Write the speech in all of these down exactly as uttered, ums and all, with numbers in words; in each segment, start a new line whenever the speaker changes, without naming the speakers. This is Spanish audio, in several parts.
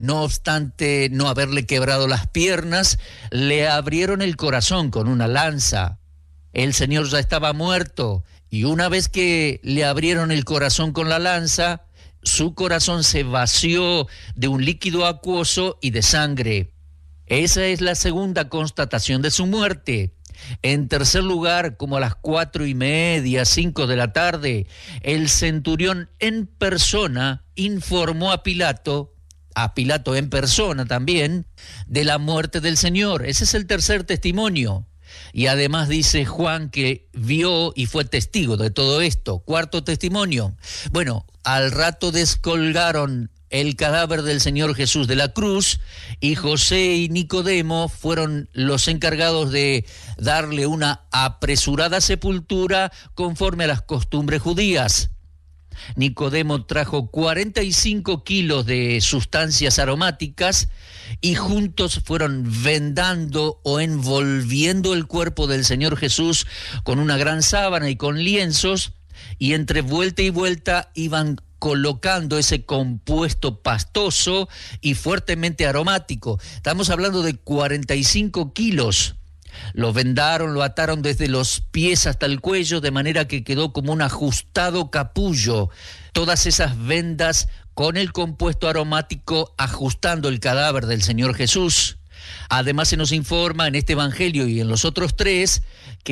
no obstante no haberle quebrado las piernas, le abrieron el corazón con una lanza. El Señor ya estaba muerto, y una vez que le abrieron el corazón con la lanza, su corazón se vació de un líquido acuoso y de sangre. Esa es la segunda constatación de su muerte. En tercer lugar, como a las cuatro y media, cinco de la tarde, el centurión en persona informó a Pilato, a Pilato en persona también, de la muerte del Señor. Ese es el tercer testimonio. Y además dice Juan que vio y fue testigo de todo esto. Cuarto testimonio. Bueno, al rato descolgaron el cadáver del Señor Jesús de la cruz, y José y Nicodemo fueron los encargados de darle una apresurada sepultura conforme a las costumbres judías. Nicodemo trajo cuarenta y cinco kilos de sustancias aromáticas y juntos fueron vendando o envolviendo el cuerpo del Señor Jesús con una gran sábana y con lienzos, y entre vuelta y vuelta iban colocando ese compuesto pastoso y fuertemente aromático. Estamos hablando de cuarenta y cinco kilos. Lo vendaron, lo ataron desde los pies hasta el cuello, de manera que quedó como un ajustado capullo. Todas esas vendas con el compuesto aromático ajustando el cadáver del Señor Jesús. Además se nos informa en este evangelio y en los otros tres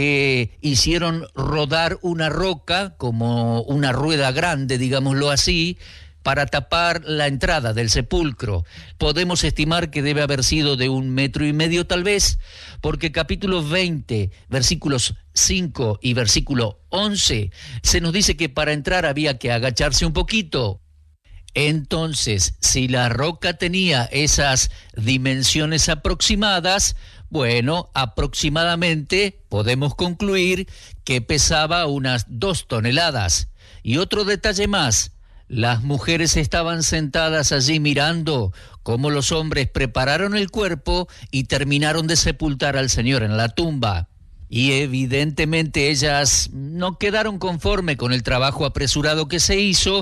que hicieron rodar una roca como una rueda grande, digámoslo así, para tapar la entrada del sepulcro. Podemos estimar que debe haber sido de un metro y medio tal vez, porque capítulo veinte, versículos cinco y versículo once, se nos dice que para entrar había que agacharse un poquito. Entonces, si la roca tenía esas dimensiones aproximadas, bueno, aproximadamente podemos concluir que pesaba unas dos toneladas. Y otro detalle más, las mujeres estaban sentadas allí mirando cómo los hombres prepararon el cuerpo y terminaron de sepultar al Señor en la tumba. Y evidentemente ellas no quedaron conforme con el trabajo apresurado que se hizo,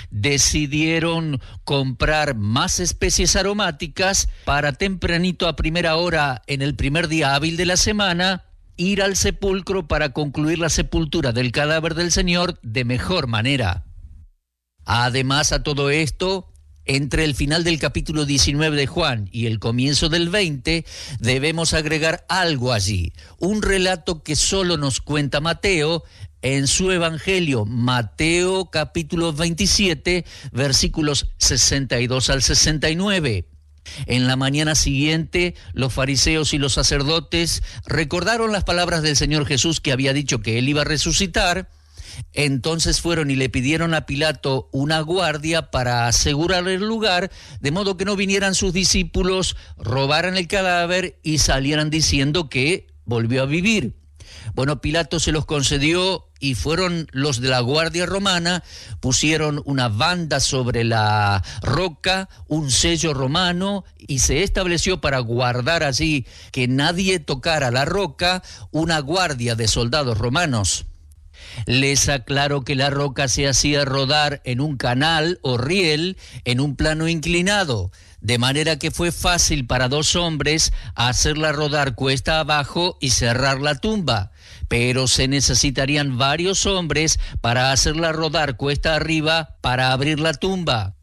decidieron comprar más especies aromáticas para tempranito a primera hora en el primer día hábil de la semana, ir al sepulcro para concluir la sepultura del cadáver del Señor de mejor manera. Además a todo esto, entre el final del capítulo diecinueve de Juan y el comienzo del veinte, debemos agregar algo allí, un relato que solo nos cuenta Mateo en su evangelio, Mateo capítulo veintisiete, versículos sesenta y dos al sesenta y nueve. En la mañana siguiente, los fariseos y los sacerdotes recordaron las palabras del Señor Jesús que había dicho que él iba a resucitar. Entonces fueron y le pidieron a Pilato una guardia para asegurar el lugar, de modo que no vinieran sus discípulos, robaran el cadáver y salieran diciendo que volvió a vivir. Bueno, Pilato se los concedió y fueron los de la guardia romana, pusieron una banda sobre la roca, un sello romano, y se estableció para guardar allí que nadie tocara la roca una guardia de soldados romanos. Les aclaro que la roca se hacía rodar en un canal o riel en un plano inclinado, de manera que fue fácil para dos hombres hacerla rodar cuesta abajo y cerrar la tumba, pero se necesitarían varios hombres para hacerla rodar cuesta arriba para abrir la tumba.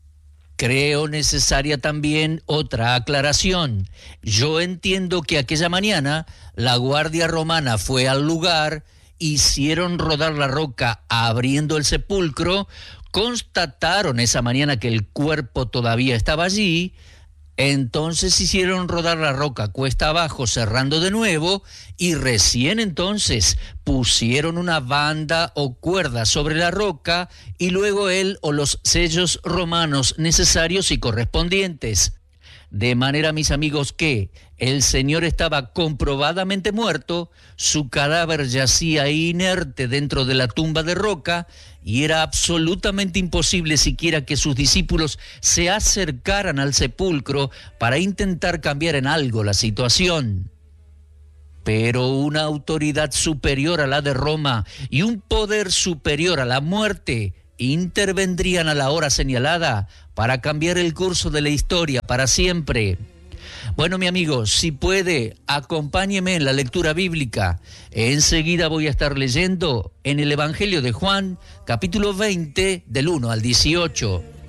Creo necesaria también otra aclaración. Yo entiendo que aquella mañana la guardia romana fue al lugar, hicieron rodar la roca abriendo el sepulcro, constataron esa mañana que el cuerpo todavía estaba allí, entonces hicieron rodar la roca cuesta abajo cerrando de nuevo y recién entonces pusieron una banda o cuerda sobre la roca y luego él o los sellos romanos necesarios y correspondientes. De manera, mis amigos, que el Señor estaba comprobadamente muerto, su cadáver yacía inerte dentro de la tumba de roca y era absolutamente imposible siquiera que sus discípulos se acercaran al sepulcro para intentar cambiar en algo la situación. Pero una autoridad superior a la de Roma y un poder superior a la muerte intervendrían a la hora señalada para cambiar el curso de la historia para siempre. Bueno, mi amigo, si puede, acompáñeme en la lectura bíblica. Enseguida voy a estar leyendo en el Evangelio de Juan, capítulo veinte, del uno al dieciocho.